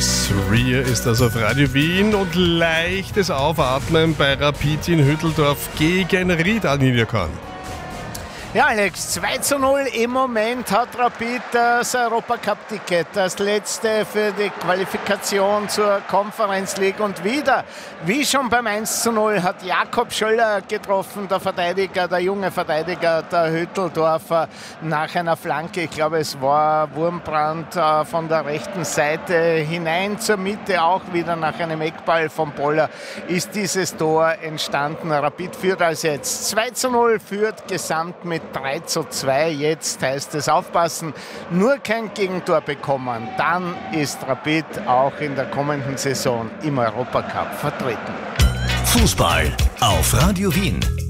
Chris Rea ist das auf Radio Wien und leichtes Aufatmen bei Rapid in Hütteldorf gegen Ried an Niederkorn. Ja, Alex, 2:0 im Moment hat Rapid das Europacup-Ticket, das letzte für die Qualifikation zur Conference League. Und wieder, wie schon beim 1:0, hat Jakob Schöller getroffen, der Verteidiger, der junge Verteidiger der Hütteldorfer, nach einer Flanke. Ich glaube, es war Wurmbrand von der rechten Seite hinein zur Mitte, auch wieder nach einem Eckball von Boller ist dieses Tor entstanden. Rapid führt also jetzt 2:0, führt gesamt mit 3:2. Jetzt heißt es aufpassen, nur kein Gegentor bekommen. Dann ist Rapid auch in der kommenden Saison im Europacup vertreten. Fußball auf Radio Wien.